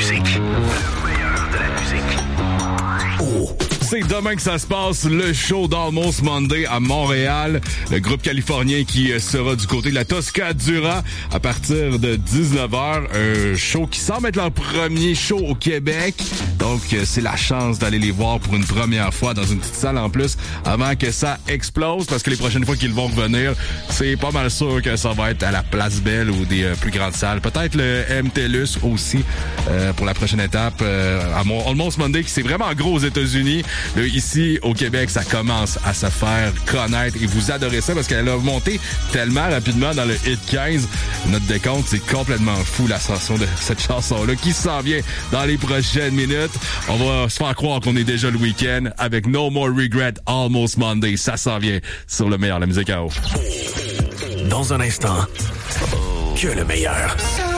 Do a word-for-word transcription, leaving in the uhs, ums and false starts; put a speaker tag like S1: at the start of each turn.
S1: musique. Le meilleur de la musique. Oh.
S2: C'est demain que ça se passe, le show d'Almost Monday à Montréal. Le groupe californien qui sera du côté de la Toscadura à partir de dix-neuf heures. Un show qui semble être leur premier show au Québec. Donc, c'est la chance d'aller les voir pour une première fois dans une petite salle en plus avant que ça explose. Parce que les prochaines fois qu'ils vont revenir, c'est pas mal sûr que ça va être à la Place Belle ou des euh, plus grandes salles. Peut-être le M T L U S aussi euh, pour la prochaine étape euh, à Mon- Almost Monday qui c'est vraiment gros aux États-Unis. Là, ici, au Québec, ça commence à se faire connaître et vous adorez ça parce qu'elle a monté tellement rapidement dans le hit quinze. Notre décompte, c'est complètement fou, l'ascension de cette chanson-là qui s'en vient dans les prochaines minutes. On va se faire croire qu'on est déjà le week-end avec No More Regret, Almost Monday. Ça s'en vient sur le meilleur, la musique à eau.
S1: Dans un instant, que le meilleur.